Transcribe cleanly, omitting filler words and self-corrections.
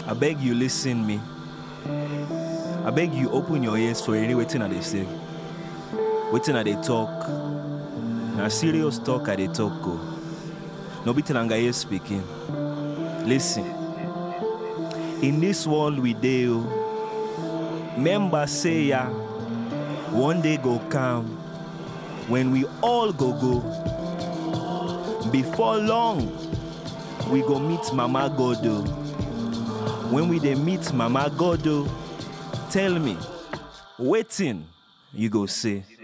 I beg you listen me. I beg you open your ears for any waiting I dey say. Waiting I dey talk. Na serious talk I dey talk go. No be Tilangaye speaking. Listen. In this world we dey members say ya one day go come when we all go. Before long we go meet Mama God. When we dey meet Mama God, tell me, waiting you go say.